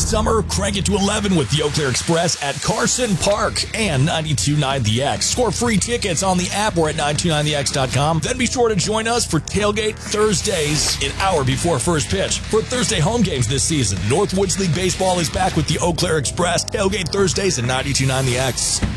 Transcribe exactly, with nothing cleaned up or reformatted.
summer, crank it to eleven with the Eau Claire Express at Carson Park and ninety-two point nine The X. Score free tickets on the app or at nine two nine the x dot com. Then be sure to join us for Tailgate Thursdays an hour before first pitch. For Thursday home games this season, Northwoods League Baseball is back with the Eau Claire Express. Tailgate Thursdays at ninety-two point nine The X.